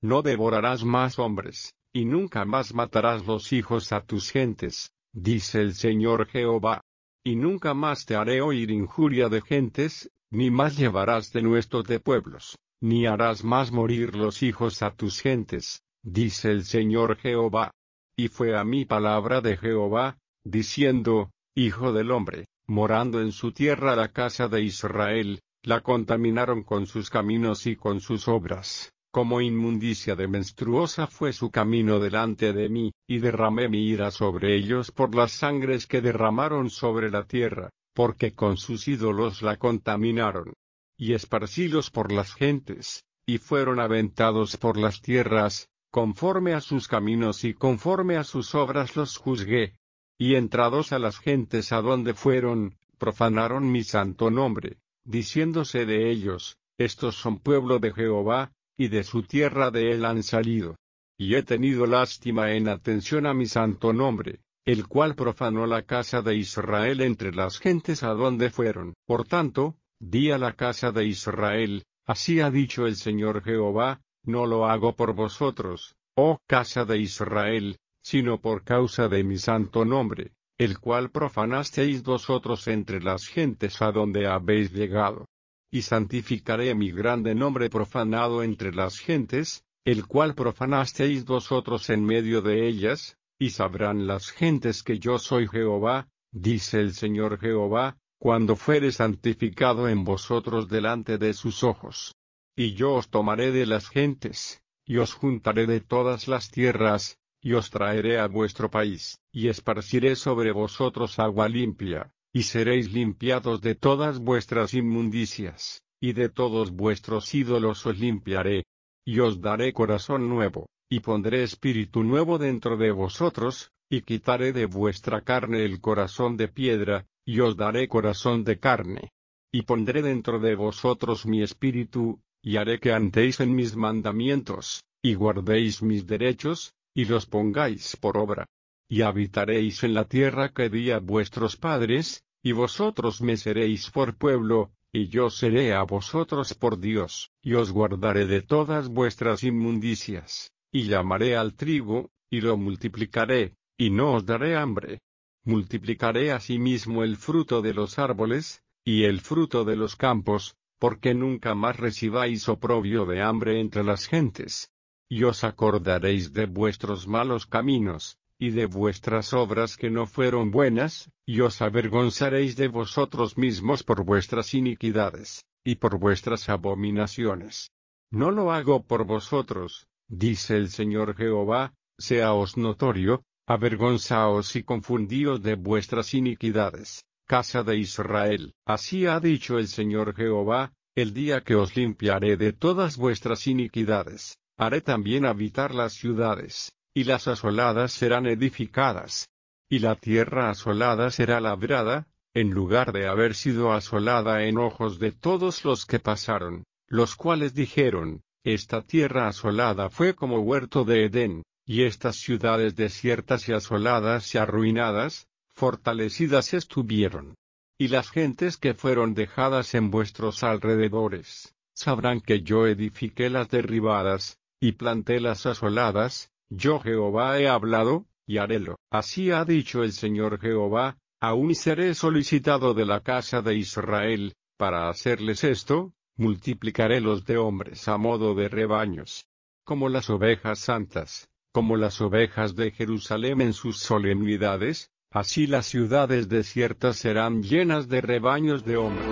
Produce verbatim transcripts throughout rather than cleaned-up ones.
no devorarás más hombres, y nunca más matarás los hijos a tus gentes, dice el Señor Jehová. Y nunca más te haré oír injuria de gentes, ni más llevarás denuestos de pueblos, ni harás más morir los hijos a tus gentes, dice el Señor Jehová. Y fue a mí palabra de Jehová, diciendo, Hijo del hombre, morando en su tierra la casa de Israel, la contaminaron con sus caminos y con sus obras. Como inmundicia de menstruosa fue su camino delante de mí, y derramé mi ira sobre ellos por las sangres que derramaron sobre la tierra, porque con sus ídolos la contaminaron. Y esparcílos por las gentes, y fueron aventados por las tierras, conforme a sus caminos y conforme a sus obras los juzgué. Y entrados a las gentes a donde fueron, profanaron mi santo nombre, diciéndose de ellos, estos son pueblo de Jehová, y de su tierra de él han salido. Y he tenido lástima en atención a mi santo nombre, el cual profanó la casa de Israel entre las gentes a donde fueron. Por tanto, di a la casa de Israel, así ha dicho el Señor Jehová, no lo hago por vosotros, oh casa de Israel, sino por causa de mi santo nombre, el cual profanasteis vosotros entre las gentes a donde habéis llegado. Y santificaré mi grande nombre profanado entre las gentes, el cual profanasteis vosotros en medio de ellas, y sabrán las gentes que yo soy Jehová, dice el Señor Jehová, cuando fuere santificado en vosotros delante de sus ojos. Y yo os tomaré de las gentes, y os juntaré de todas las tierras, y os traeré a vuestro país, y esparciré sobre vosotros agua limpia. Y seréis limpiados de todas vuestras inmundicias, y de todos vuestros ídolos os limpiaré. Y os daré corazón nuevo, y pondré espíritu nuevo dentro de vosotros, y quitaré de vuestra carne el corazón de piedra, y os daré corazón de carne. Y pondré dentro de vosotros mi espíritu, y haré que andéis en mis mandamientos, y guardéis mis derechos, y los pongáis por obra. Y habitaréis en la tierra que di a vuestros padres, y vosotros me seréis por pueblo, y yo seré a vosotros por Dios, y os guardaré de todas vuestras inmundicias, y llamaré al trigo, y lo multiplicaré, y no os daré hambre. Multiplicaré asimismo el fruto de los árboles, y el fruto de los campos, porque nunca más recibáis oprobio de hambre entre las gentes. Y os acordaréis de vuestros malos caminos, y de vuestras obras que no fueron buenas, y os avergonzaréis de vosotros mismos por vuestras iniquidades, y por vuestras abominaciones. No lo hago por vosotros, dice el Señor Jehová, séaos notorio, avergonzaos y confundíos de vuestras iniquidades, casa de Israel. Así ha dicho el Señor Jehová, el día que os limpiaré de todas vuestras iniquidades, haré también habitar las ciudades, y las asoladas serán edificadas. Y la tierra asolada será labrada, en lugar de haber sido asolada en ojos de todos los que pasaron, los cuales dijeron, esta tierra asolada fue como huerto de Edén, y estas ciudades desiertas y asoladas y arruinadas, fortalecidas estuvieron. Y las gentes que fueron dejadas en vuestros alrededores, sabrán que yo edifiqué las derribadas, y planté las asoladas, yo Jehová he hablado, y harélo. Así ha dicho el Señor Jehová, aún seré solicitado de la casa de Israel, para hacerles esto, multiplicaré los de hombres a modo de rebaños. Como las ovejas santas, como las ovejas de Jerusalén en sus solemnidades, así las ciudades desiertas serán llenas de rebaños de hombres.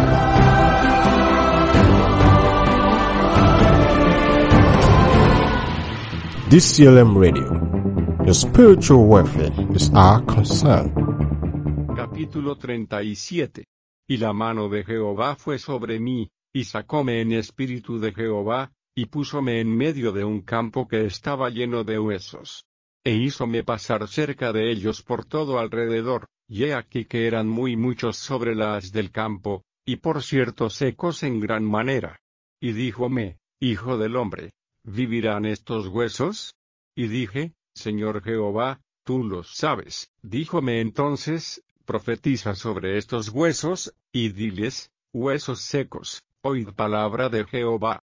D C L M Radio. Your spiritual welfare is our concern. Capítulo treinta y siete. Y la mano de Jehová fue sobre mí, y sacóme en espíritu de Jehová, y púsome en medio de un campo que estaba lleno de huesos. E hízome pasar cerca de ellos por todo alrededor, y he aquí que eran muy muchos sobre la haz del campo, y por cierto secos en gran manera. Y díjome, Hijo del hombre, ¿vivirán estos huesos? Y dije, Señor Jehová, tú lo sabes. Díjome entonces, profetiza sobre estos huesos, y diles, huesos secos, oíd palabra de Jehová.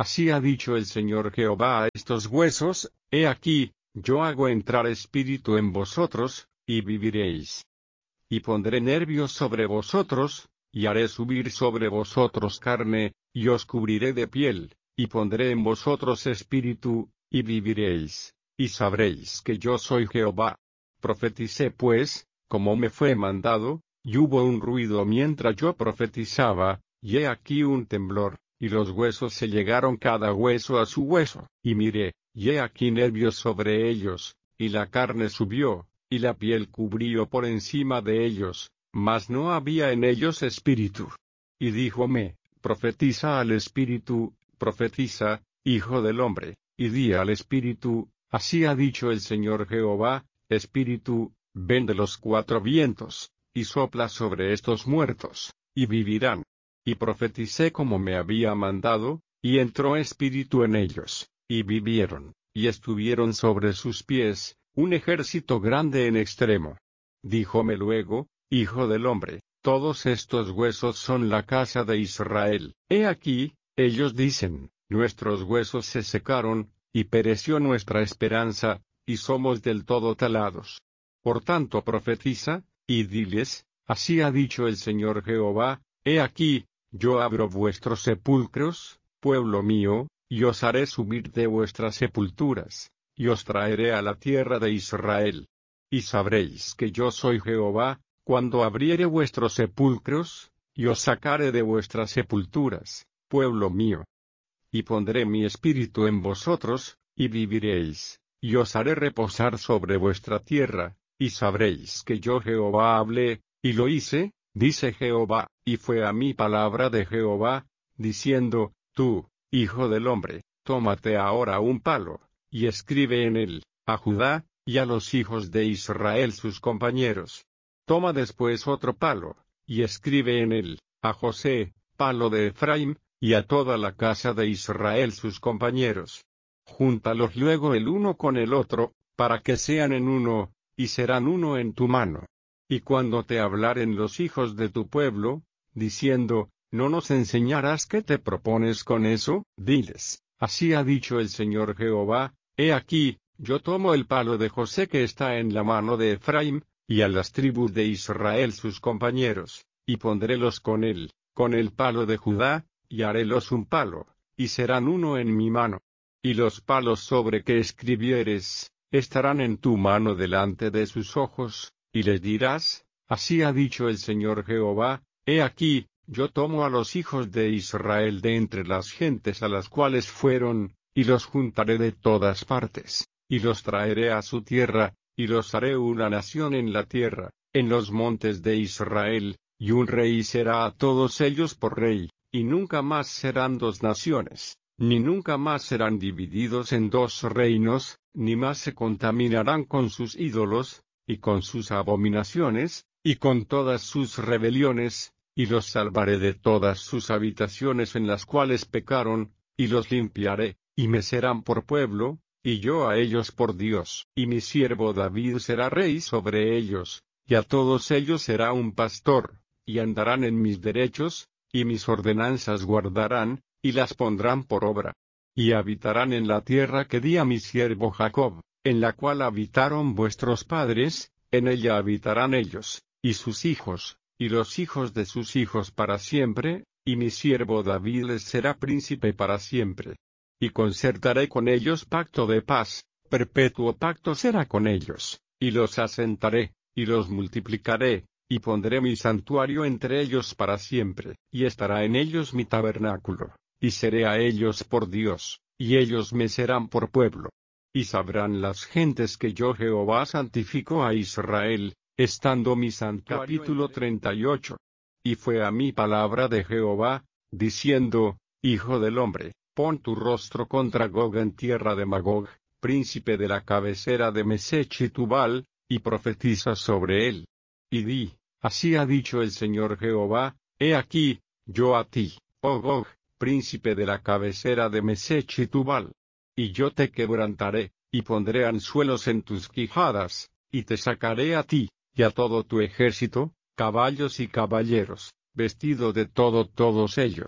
así ha dicho el Señor Jehová a estos huesos, he aquí, yo hago entrar espíritu en vosotros, y viviréis. Y pondré nervios sobre vosotros, y haré subir sobre vosotros carne, y os cubriré de piel, y pondré en vosotros espíritu, y viviréis, y sabréis que yo soy Jehová. Profeticé pues, como me fue mandado, y hubo un ruido mientras yo profetizaba, y he aquí un temblor, y los huesos se llegaron cada hueso a su hueso, y miré, y he aquí nervios sobre ellos, y la carne subió, y la piel cubrió por encima de ellos, mas no había en ellos espíritu. Y díjome, profetiza al espíritu, profetiza, hijo del hombre, y di al espíritu, así ha dicho el Señor Jehová, espíritu, ven de los cuatro vientos, y sopla sobre estos muertos, y vivirán. Y profeticé como me había mandado, y entró espíritu en ellos, y vivieron, y estuvieron sobre sus pies, un ejército grande en extremo. Díjome luego, hijo del hombre, todos estos huesos son la casa de Israel. He aquí, ellos dicen, nuestros huesos se secaron, y pereció nuestra esperanza, y somos del todo talados. Por tanto profetiza, y diles, así ha dicho el Señor Jehová, he aquí, yo abro vuestros sepulcros, pueblo mío, y os haré subir de vuestras sepulturas, y os traeré a la tierra de Israel. Y sabréis que yo soy Jehová, cuando abriere vuestros sepulcros, y os sacaré de vuestras sepulturas, pueblo mío. Y pondré mi espíritu en vosotros, y viviréis, y os haré reposar sobre vuestra tierra, y sabréis que yo Jehová hablé, y lo hice, dice Jehová, y fue a mí palabra de Jehová, diciendo, tú, hijo del hombre, tómate ahora un palo, y escribe en él, a Judá, y a los hijos de Israel sus compañeros. Toma después otro palo, y escribe en él, a José, palo de Efraín, y a toda la casa de Israel sus compañeros. Júntalos luego el uno con el otro, para que sean en uno, y serán uno en tu mano. Y cuando te hablaren los hijos de tu pueblo, diciendo, ¿no nos enseñarás qué te propones con eso? Diles, así ha dicho el Señor Jehová, he aquí, yo tomo el palo de José que está en la mano de Efraín, y a las tribus de Israel sus compañeros, y pondrélos con él, con el palo de Judá, y harélos un palo, y serán uno en mi mano. Y los palos sobre que escribieres, estarán en tu mano delante de sus ojos, y les dirás, así ha dicho el Señor Jehová, he aquí, yo tomo a los hijos de Israel de entre las gentes a las cuales fueron, y los juntaré de todas partes, y los traeré a su tierra, y los haré una nación en la tierra, en los montes de Israel, y un rey será a todos ellos por rey, y nunca más serán dos naciones, ni nunca más serán divididos en dos reinos, ni más se contaminarán con sus ídolos, y con sus abominaciones, y con todas sus rebeliones, y los salvaré de todas sus habitaciones en las cuales pecaron, y los limpiaré, y me serán por pueblo, y yo a ellos por Dios, y mi siervo David será rey sobre ellos, y a todos ellos será un pastor, y andarán en mis derechos, y mis ordenanzas guardarán, y las pondrán por obra. Y habitarán en la tierra que di a mi siervo Jacob, en la cual habitaron vuestros padres, en ella habitarán ellos, y sus hijos, y los hijos de sus hijos para siempre, y mi siervo David les será príncipe para siempre. Y concertaré con ellos pacto de paz, perpetuo pacto será con ellos, y los asentaré, y los multiplicaré, y pondré mi santuario entre ellos para siempre, y estará en ellos mi tabernáculo, y seré a ellos por Dios, y ellos me serán por pueblo. Y sabrán las gentes que yo Jehová santifico a Israel, estando mi santuario. Capítulo treinta y ocho. Y fue a mí palabra de Jehová, diciendo, Hijo del hombre, pon tu rostro contra Gog en tierra de Magog, príncipe de la cabecera de Mesech y Tubal, y profetiza sobre él. Y di, así ha dicho el Señor Jehová, he aquí, yo a ti, oh Gog, príncipe de la cabecera de Mesech y Tubal. Y yo te quebrantaré, y pondré anzuelos en tus quijadas, y te sacaré a ti, y a todo tu ejército, caballos y caballeros, vestido de todo todos ellos,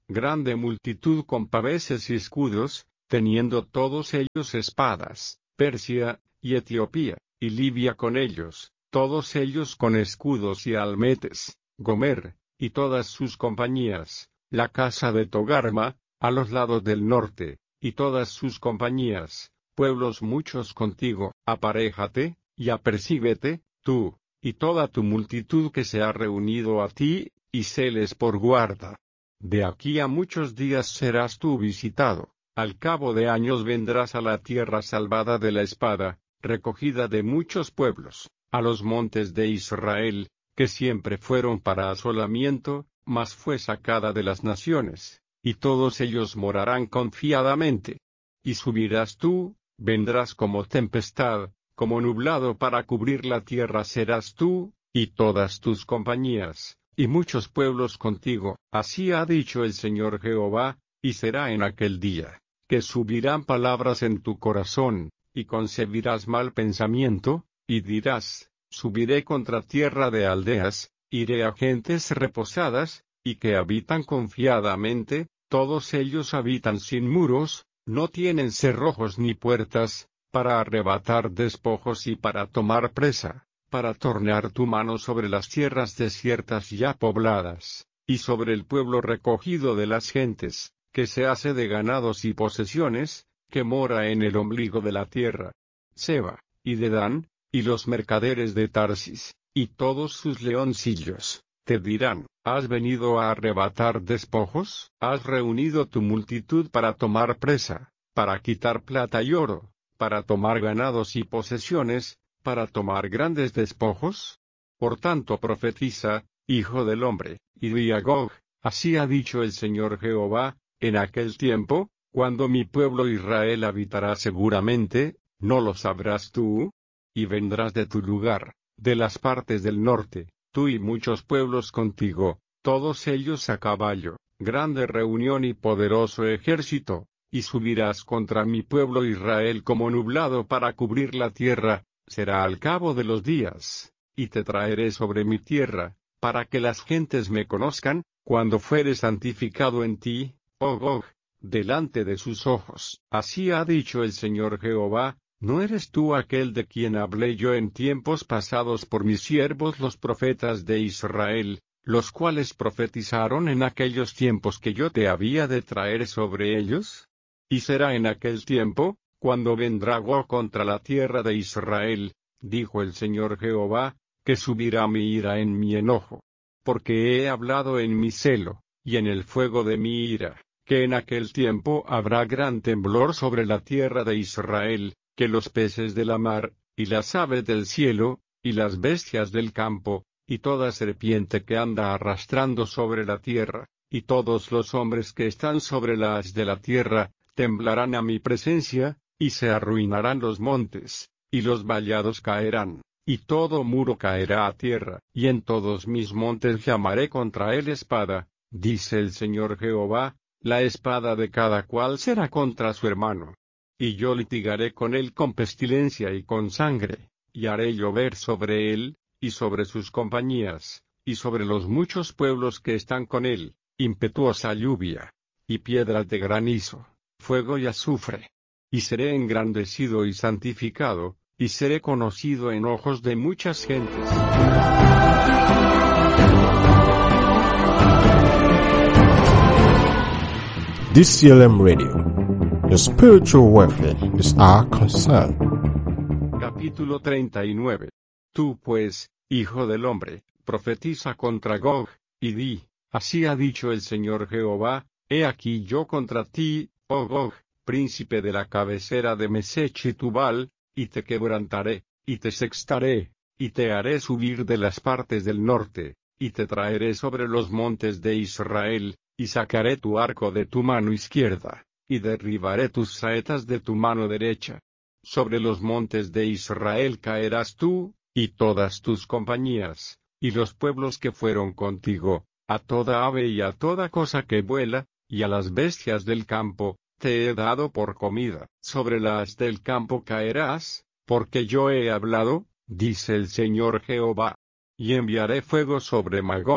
grande multitud con paveses y escudos, teniendo todos ellos espadas, Persia, y Etiopía, y Libia con ellos, todos ellos con escudos y almetes, Gomer, y todas sus compañías, la casa de Togarma, a los lados del norte, y todas sus compañías, pueblos muchos contigo, aparéjate, y apercíbete, tú, y toda tu multitud que se ha reunido a ti, y séles por guarda. De aquí a muchos días serás tú visitado, al cabo de años vendrás a la tierra salvada de la espada, recogida de muchos pueblos, a los montes de Israel, que siempre fueron para asolamiento, mas fue sacada de las naciones, y todos ellos morarán confiadamente. Y subirás tú, vendrás como tempestad, como nublado para cubrir la tierra serás tú, y todas tus compañías, y muchos pueblos contigo, así ha dicho el Señor Jehová, y será en aquel día, que subirán palabras en tu corazón, y concebirás mal pensamiento, y dirás, subiré contra tierra de aldeas, iré a gentes reposadas, y que habitan confiadamente, todos ellos habitan sin muros, no tienen cerrojos ni puertas, para arrebatar despojos y para tomar presa, para tornear tu mano sobre las tierras desiertas ya pobladas, y sobre el pueblo recogido de las gentes, que se hace de ganados y posesiones, que mora en el ombligo de la tierra. Seba, y Dedán, y los mercaderes de Tarsis, y todos sus leoncillos, te dirán, ¿has venido a arrebatar despojos? ¿Has reunido tu multitud para tomar presa, para quitar plata y oro, para tomar ganados y posesiones, para tomar grandes despojos? Por tanto profetiza, hijo del hombre, y di a Gog, así ha dicho el Señor Jehová, en aquel tiempo, cuando mi pueblo Israel habitará seguramente, ¿no lo sabrás tú? Y vendrás de tu lugar, de las partes del norte, tú y muchos pueblos contigo, todos ellos a caballo, grande reunión y poderoso ejército, y subirás contra mi pueblo Israel como nublado para cubrir la tierra, será al cabo de los días, y te traeré sobre mi tierra, para que las gentes me conozcan, cuando fuere santificado en ti, oh Gog, delante de sus ojos. Así ha dicho el Señor Jehová, ¿no eres tú aquel de quien hablé yo en tiempos pasados por mis siervos los profetas de Israel, los cuales profetizaron en aquellos tiempos que yo te había de traer sobre ellos? Y será en aquel tiempo, cuando vendrá Gog contra la tierra de Israel, dijo el Señor Jehová, que subirá mi ira en mi enojo. Porque he hablado en mi celo, y en el fuego de mi ira, que en aquel tiempo habrá gran temblor sobre la tierra de Israel, que los peces de la mar, y las aves del cielo, y las bestias del campo, y toda serpiente que anda arrastrando sobre la tierra, y todos los hombres que están sobre la haz de la tierra, temblarán a mi presencia, y se arruinarán los montes, y los vallados caerán, y todo muro caerá a tierra, y en todos mis montes llamaré contra él espada, dice el Señor Jehová, la espada de cada cual será contra su hermano. Y yo litigaré con él con pestilencia y con sangre, y haré llover sobre él, y sobre sus compañías, y sobre los muchos pueblos que están con él, impetuosa lluvia, y piedras de granizo, fuego y azufre. Y seré engrandecido y santificado, y seré conocido en ojos de muchas gentes. D C L M Radio. Your spiritual welfare is our concern. Capítulo treinta y nueve. Tú pues, hijo del hombre, profetiza contra Gog, y di, así ha dicho el Señor Jehová, he aquí yo contra ti, oh Gog, príncipe de la cabecera de Mesech y Tubal, y te quebrantaré, y te sextaré, y te haré subir de las partes del norte, y te traeré sobre los montes de Israel, y sacaré tu arco de tu mano izquierda, y derribaré tus saetas de tu mano derecha. Sobre los montes de Israel caerás tú, y todas tus compañías, y los pueblos que fueron contigo, a toda ave y a toda cosa que vuela, y a las bestias del campo, te he dado por comida. Sobre las del campo caerás, porque yo he hablado, dice el Señor Jehová. Y enviaré fuego sobre Magog,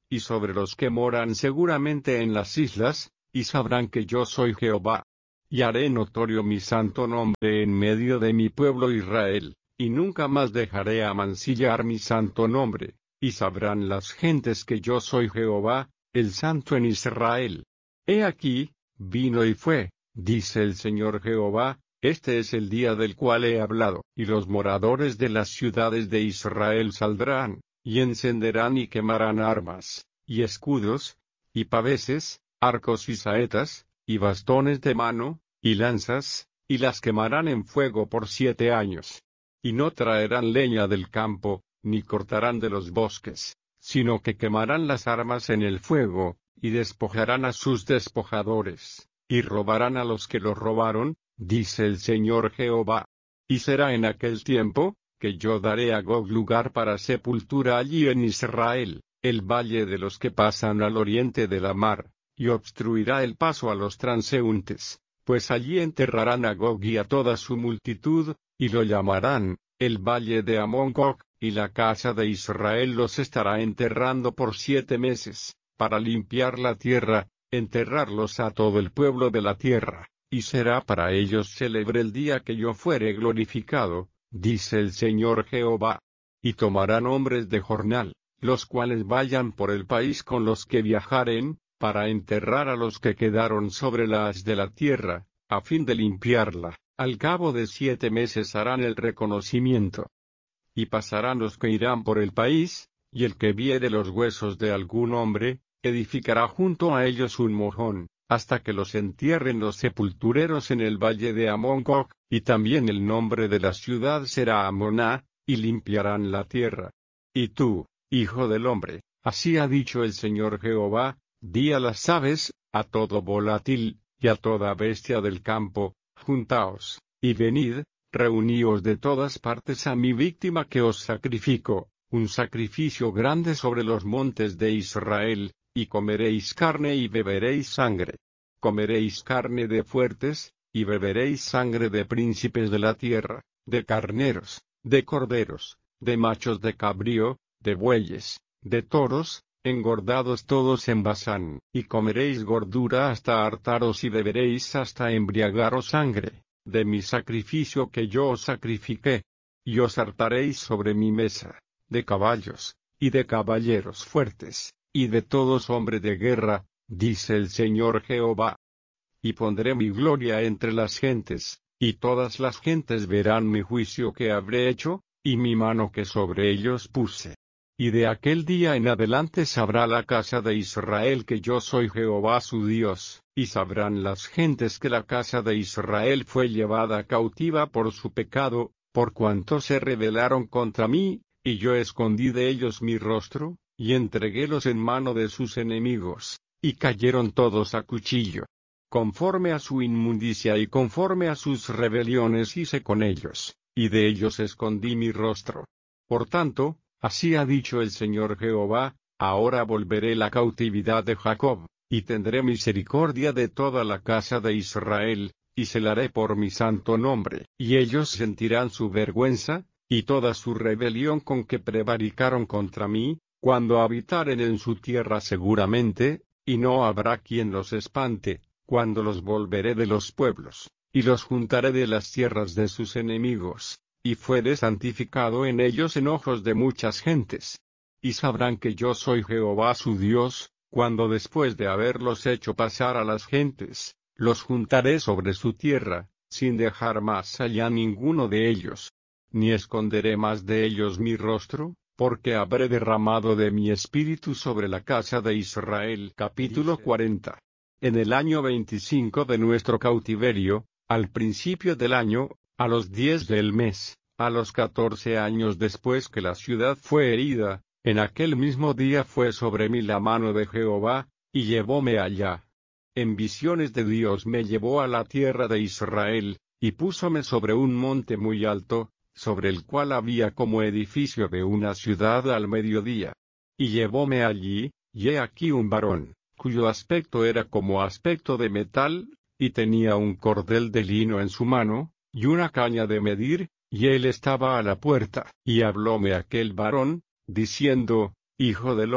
y sobre los que moran seguramente en las islas, y sabrán que yo soy Jehová. Y haré notorio mi santo nombre en medio de mi pueblo Israel, y nunca más dejaré amancillar mi santo nombre, y sabrán las gentes que yo soy Jehová, el santo en Israel. He aquí, vino y fue, dice el Señor Jehová, este es el día del cual he hablado, y los moradores de las ciudades de Israel saldrán, y encenderán y quemarán armas, y escudos, y paveses, arcos y saetas, y bastones de mano, y lanzas, y las quemarán en fuego por siete años. Y no traerán leña del campo, ni cortarán de los bosques, sino que quemarán las armas en el fuego, y despojarán a sus despojadores, y robarán a los que los robaron, dice el Señor Jehová. Y será en aquel tiempo, que yo daré a Gog lugar para sepultura allí en Israel, el valle de los que pasan al oriente de la mar, y obstruirá el paso a los transeúntes, pues allí enterrarán a Gog y a toda su multitud, y lo llamarán, el valle de Amón Gog, y la casa de Israel los estará enterrando por siete meses, para limpiar la tierra, enterrarlos a todo el pueblo de la tierra, y será para ellos célebre el día que yo fuere glorificado, dice el Señor Jehová. Y tomarán hombres de jornal, los cuales vayan por el país con los que viajaren, para enterrar a los que quedaron sobre la haz de la tierra, a fin de limpiarla. Al cabo de siete meses harán el reconocimiento. Y pasarán los que irán por el país, y el que viere los huesos de algún hombre, edificará junto a ellos un mojón, hasta que los entierren los sepultureros en el valle de Amón Gog, y también el nombre de la ciudad será Amoná, y limpiarán la tierra. Y tú, hijo del hombre, así ha dicho el Señor Jehová, di a las aves, a todo volátil, y a toda bestia del campo, juntaos, y venid, reuníos de todas partes a mi víctima que os sacrifico, un sacrificio grande sobre los montes de Israel, y comeréis carne y beberéis sangre. Comeréis carne de fuertes, y beberéis sangre de príncipes de la tierra, de carneros, de corderos, de machos de cabrío, de bueyes, de toros, engordados todos en Basán, y comeréis gordura hasta hartaros y beberéis hasta embriagaros sangre, de mi sacrificio que yo os sacrifiqué. Y os hartaréis sobre mi mesa, de caballos, y de caballeros fuertes, y de todos hombres de guerra, dice el Señor Jehová. Y pondré mi gloria entre las gentes, y todas las gentes verán mi juicio que habré hecho, y mi mano que sobre ellos puse. Y de aquel día en adelante sabrá la casa de Israel que yo soy Jehová su Dios, y sabrán las gentes que la casa de Israel fue llevada cautiva por su pecado, por cuanto se rebelaron contra mí, y yo escondí de ellos mi rostro, y entreguélos en mano de sus enemigos, y cayeron todos a cuchillo. Conforme a su inmundicia y conforme a sus rebeliones hice con ellos, y de ellos escondí mi rostro. Por tanto, así ha dicho el Señor Jehová, ahora volveré la cautividad de Jacob, y tendré misericordia de toda la casa de Israel, y celaré por mi santo nombre, y ellos sentirán su vergüenza, y toda su rebelión con que prevaricaron contra mí, cuando habitaren en su tierra seguramente, y no habrá quien los espante, cuando los volveré de los pueblos, y los juntaré de las tierras de sus enemigos. Y fuere santificado en ellos en ojos de muchas gentes. Y sabrán que yo soy Jehová su Dios, cuando después de haberlos hecho pasar a las gentes, los juntaré sobre su tierra, sin dejar más allá ninguno de ellos. Ni esconderé más de ellos mi rostro, porque habré derramado de mi espíritu sobre la casa de Israel. Capítulo cuarenta. En el año veinticinco de nuestro cautiverio, al principio del año, a los diez del mes, a los catorce años después que la ciudad fue herida, en aquel mismo día fue sobre mí la mano de Jehová, y llevóme allá. En visiones de Dios me llevó a la tierra de Israel, y púsome sobre un monte muy alto, sobre el cual había como edificio de una ciudad al mediodía. Y llevóme allí, y he aquí un varón, cuyo aspecto era como aspecto de metal, y tenía un cordel de lino en su mano, y una caña de medir, y él estaba a la puerta. Y hablóme aquel varón, diciendo, Hijo del hombre,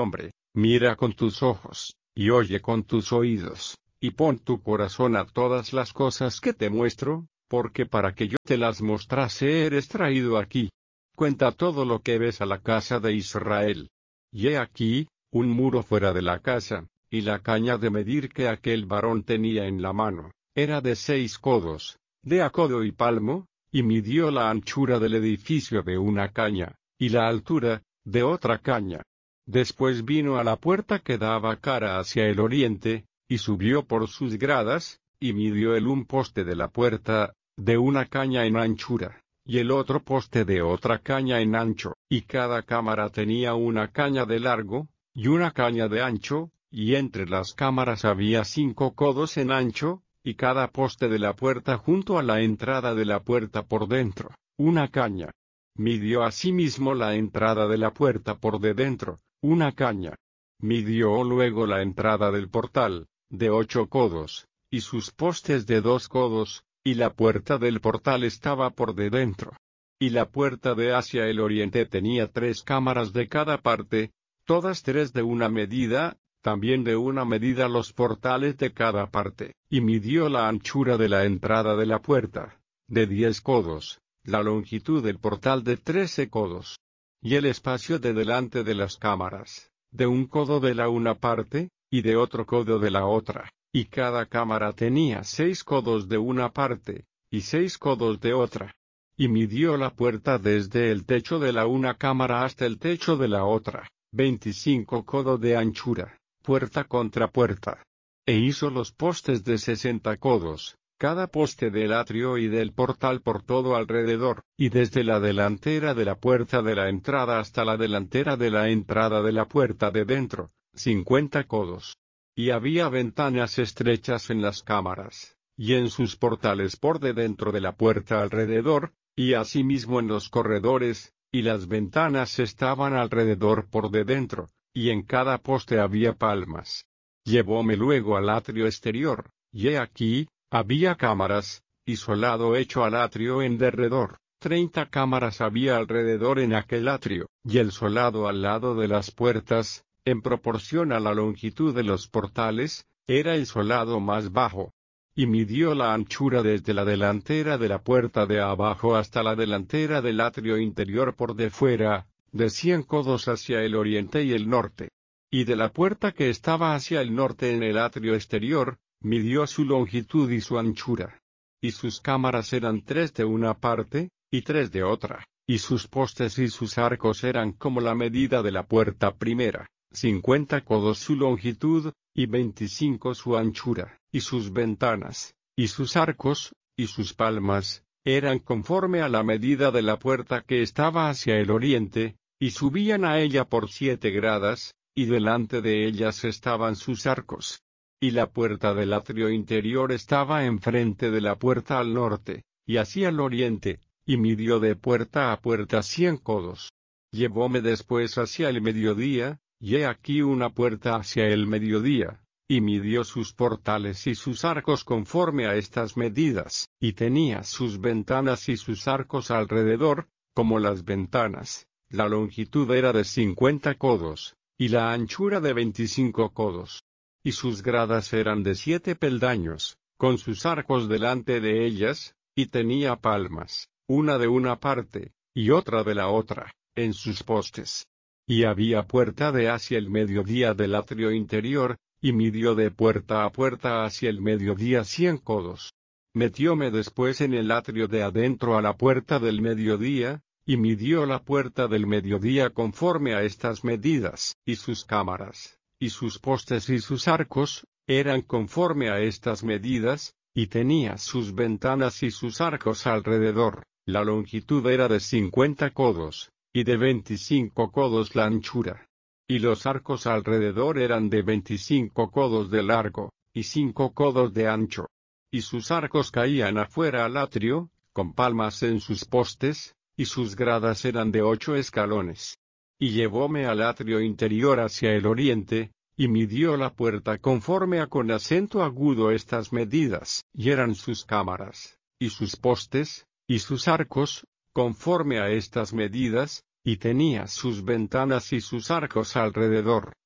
Mira con tus ojos, y oye con tus oídos, y pon tu corazón a todas las cosas que te muestro, porque para que yo te las mostrase eres traído aquí. Cuenta todo lo que ves a la casa de Israel. Y he aquí, un muro fuera de la casa, y la caña de medir que aquel varón tenía en la mano, era de seis codos, de a codo y palmo, y midió la anchura del edificio de una caña, y la altura, de otra caña. Después vino a la puerta que daba cara hacia el oriente, y subió por sus gradas, y midió el un poste de la puerta, de una caña en anchura, y el otro poste de otra caña en ancho, y cada cámara tenía una caña de largo, y una caña de ancho, y entre las cámaras había cinco codos en ancho, y cada poste de la puerta junto a la entrada de la puerta por dentro, una caña. Midió asimismo la entrada de la puerta por de dentro, una caña. Midió luego la entrada del portal, de ocho codos, y sus postes de dos codos, y la puerta del portal estaba por de dentro. Y la puerta de hacia el oriente tenía tres cámaras de cada parte, todas tres de una medida, también de una medida los portales de cada parte, y midió la anchura de la entrada de la puerta, de diez codos, la longitud del portal de trece codos, y el espacio de delante de las cámaras, de un codo de la una parte, y de otro codo de la otra, y cada cámara tenía seis codos de una parte, y seis codos de otra. Y midió la puerta desde el techo de la una cámara hasta el techo de la otra, veinticinco codos de anchura, puerta contra puerta. E hizo los postes de sesenta codos, cada poste del atrio y del portal por todo alrededor, y desde la delantera de la puerta de la entrada hasta la delantera de la entrada de la puerta de dentro, cincuenta codos. Y había ventanas estrechas en las cámaras, y en sus portales por de dentro de la puerta alrededor, y asimismo en los corredores, y las ventanas estaban alrededor por de dentro, y en cada poste había palmas. Llevóme luego al atrio exterior, y he aquí, había cámaras, y solado hecho al atrio en derredor. Treinta cámaras había alrededor en aquel atrio, y el solado al lado de las puertas, en proporción a la longitud de los portales, era el solado más bajo. Y midió la anchura desde la delantera de la puerta de abajo hasta la delantera del atrio interior por de fuera, de cien codos hacia el oriente y el norte. Y de la puerta que estaba hacia el norte en el atrio exterior, midió su longitud y su anchura. Y sus cámaras eran tres de una parte, y tres de otra, y sus postes y sus arcos eran como la medida de la puerta primera, cincuenta codos su longitud, y veinticinco su anchura, y sus ventanas, y sus arcos, y sus palmas, eran conforme a la medida de la puerta que estaba hacia el oriente, y subían a ella por siete gradas, y delante de ellas estaban sus arcos. Y la puerta del atrio interior estaba enfrente de la puerta al norte, y hacia el oriente, y midió de puerta a puerta cien codos. Llevóme después hacia el mediodía, y he aquí una puerta hacia el mediodía, y midió sus portales y sus arcos conforme a estas medidas, y tenía sus ventanas y sus arcos alrededor, como las ventanas. La longitud era de cincuenta codos, y la anchura de veinticinco codos. Y sus gradas eran de siete peldaños, con sus arcos delante de ellas, y tenía palmas, una de una parte, y otra de la otra, en sus postes. Y había puerta de hacia el mediodía del atrio interior, y midió de puerta a puerta hacia el mediodía cien codos. Metióme después en el atrio de adentro a la puerta del mediodía, y midió la puerta del mediodía conforme a estas medidas, y sus cámaras, y sus postes y sus arcos, eran conforme a estas medidas, y tenía sus ventanas y sus arcos alrededor. La longitud era de cincuenta codos, y de veinticinco codos la anchura. Y los arcos alrededor eran de veinticinco codos de largo, y cinco codos de ancho. Y sus arcos caían afuera al atrio, con palmas en sus postes, y sus gradas eran de ocho escalones. Y llevóme al atrio interior hacia el oriente, y midió la puerta conforme a con acento agudo estas medidas, y eran sus cámaras, y sus postes, y sus arcos, conforme a estas medidas, y tenía sus ventanas y sus arcos alrededor.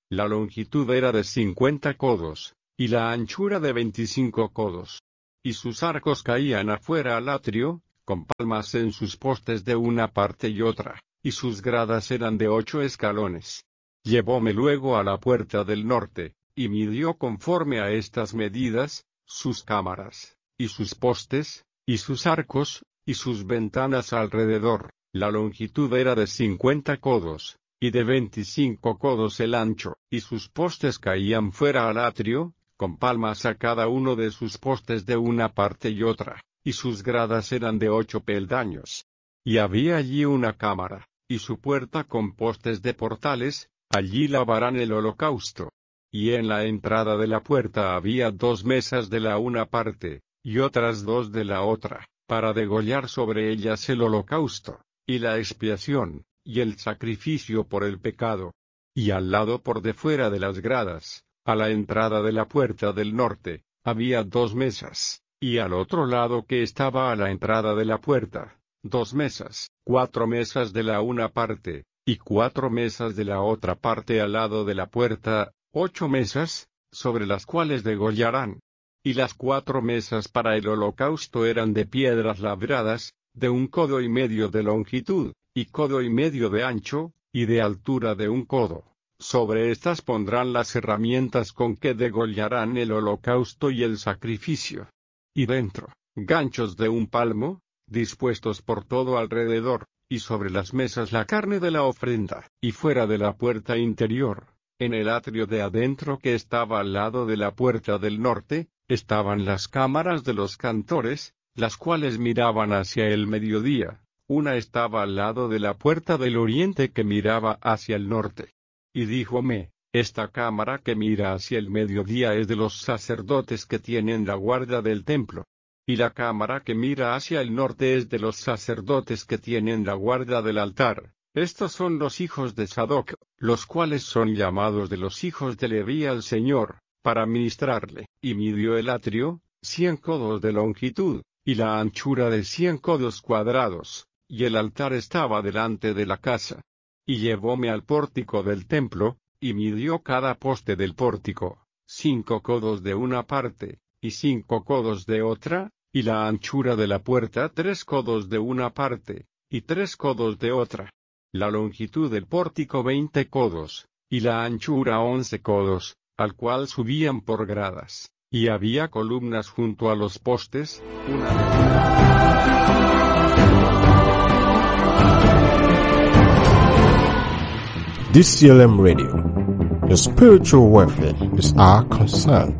La longitud era de cincuenta codos, y la anchura de veinticinco codos. Y sus arcos caían afuera al atrio, con palmas en sus postes de una parte y otra, y sus gradas eran de ocho escalones. Llevóme luego a la puerta del norte, y midió conforme a estas medidas, sus cámaras, y sus postes, y sus arcos, y sus ventanas alrededor. La longitud era de cincuenta codos, y de veinticinco codos el ancho, y sus postes caían fuera al atrio, con palmas a cada uno de sus postes de una parte y otra, y sus gradas eran de ocho peldaños. Y había allí una cámara, y su puerta con postes de portales, allí lavarán el holocausto. Y en la entrada de la puerta había dos mesas de la una parte, y otras dos de la otra, para degollar sobre ellas el holocausto, y la expiación, y el sacrificio por el pecado. Y al lado por de fuera de las gradas, a la entrada de la puerta del norte, había dos mesas, y al otro lado que estaba a la entrada de la puerta, dos mesas, cuatro mesas de la una parte, y cuatro mesas de la otra parte al lado de la puerta, ocho mesas, sobre las cuales degollarán. Y las cuatro mesas para el holocausto eran de piedras labradas, de un codo y medio de longitud, y codo y medio de ancho, y de altura de un codo. Sobre estas pondrán las herramientas con que degollarán el holocausto y el sacrificio. Y dentro, ganchos de un palmo, dispuestos por todo alrededor, y sobre las mesas la carne de la ofrenda, y fuera de la puerta interior, en el atrio de adentro que estaba al lado de la puerta del norte, estaban las cámaras de los cantores, las cuales miraban hacia el mediodía. Una estaba al lado de la puerta del oriente que miraba hacia el norte. Y díjome, esta cámara que mira hacia el mediodía es de los sacerdotes que tienen la guarda del templo. Y la cámara que mira hacia el norte es de los sacerdotes que tienen la guarda del altar. Estos son los hijos de Sadoc, los cuales son llamados de los hijos de Leví al Señor, para ministrarle. Y midió el atrio, cien codos de longitud, y la anchura de cien codos cuadrados, y el altar estaba delante de la casa. Y llevóme al pórtico del templo, y midió cada poste del pórtico, cinco codos de una parte, y cinco codos de otra, y la anchura de la puerta tres codos de una parte, y tres codos de otra. La longitud del pórtico veinte codos, y la anchura once codos, al cual subían por gradas, y había columnas junto a los postes, una D C L M Radio. Your spiritual welfare is our concern.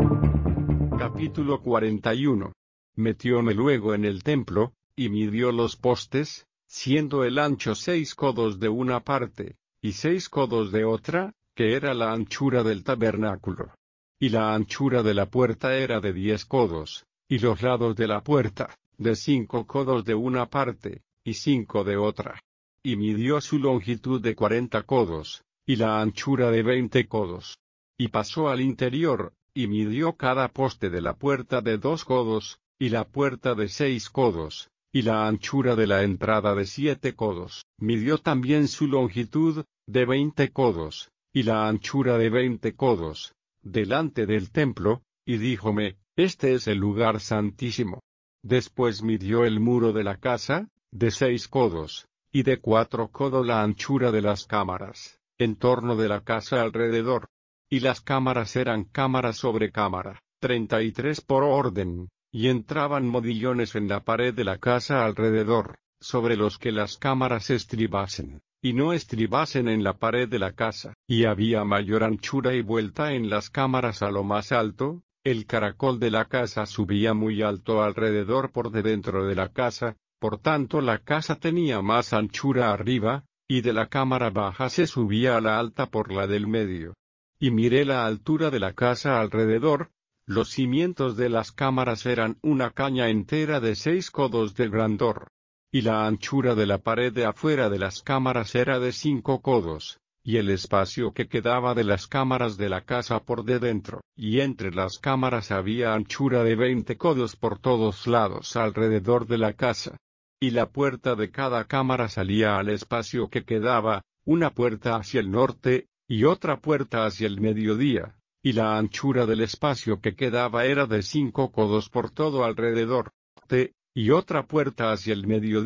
Capítulo cuarenta y uno. Metióme luego en el templo, y midió los postes, siendo el ancho seis codos de una parte, y seis codos de otra, que era la anchura del tabernáculo. Y la anchura de la puerta era de diez codos, y los lados de la puerta, de cinco codos de una parte, y cinco de otra. Y midió su longitud de cuarenta codos, y la anchura de veinte codos. Y pasó al interior, y midió cada poste de la puerta de dos codos, y la puerta de seis codos, y la anchura de la entrada de siete codos. Midió también su longitud, de veinte codos, y la anchura de veinte codos, delante del templo, y díjome, este es el lugar santísimo. Después midió el muro de la casa, de seis codos, y de cuatro codos la anchura de las cámaras, en torno de la casa alrededor. Y las cámaras eran cámara sobre cámara, treinta y tres por orden, y entraban modillones en la pared de la casa alrededor, sobre los que las cámaras estribasen, y no estribasen en la pared de la casa. Y había mayor anchura y vuelta en las cámaras a lo más alto, el caracol de la casa subía muy alto alrededor por de dentro de la casa, por tanto la casa tenía más anchura arriba, y de la cámara baja se subía a la alta por la del medio. Y miré la altura de la casa alrededor, los cimientos de las cámaras eran una caña entera de seis codos de grandor. Y la anchura de la pared de afuera de las cámaras era de cinco codos, y el espacio que quedaba de las cámaras de la casa por de dentro, y entre las cámaras había anchura de veinte codos por todos lados alrededor de la casa. Y la puerta de cada cámara salía al espacio que quedaba, una puerta hacia el norte, y otra puerta hacia el mediodía, y la anchura del espacio que quedaba era de cinco codos por todo alrededor, T, y otra puerta hacia el mediodía.